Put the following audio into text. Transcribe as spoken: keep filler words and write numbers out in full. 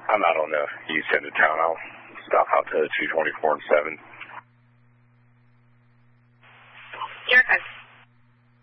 I'm out on the east end of town. I'll stop out to two twenty-four and seven. Your